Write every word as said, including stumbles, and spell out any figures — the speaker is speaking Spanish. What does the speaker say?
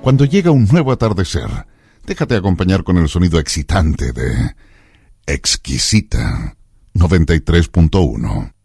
Cuando llega un nuevo atardecer, déjate acompañar con el sonido excitante de Exquisita noventa y tres punto uno.